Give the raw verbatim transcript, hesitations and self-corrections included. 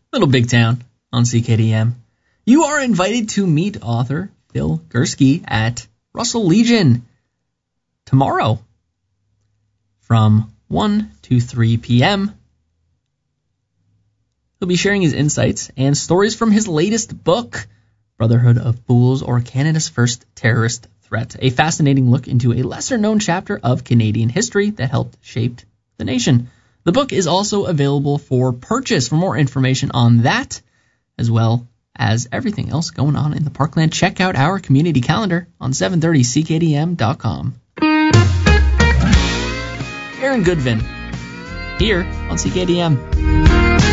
Little Big Town on C K D M. You are invited to meet author Phil Gursky at Russell Legion tomorrow from one to three p.m. He'll be sharing his insights and stories from his latest book, Brotherhood of Fools, or Canada's First Terrorist Threat, a fascinating look into a lesser-known chapter of Canadian history that helped shape the nation. The book is also available for purchase. For more information on that, as well as everything else going on in the Parkland, check out our community calendar on seven thirty C K D M dot com. Aaron Goodvin, here on C K D M.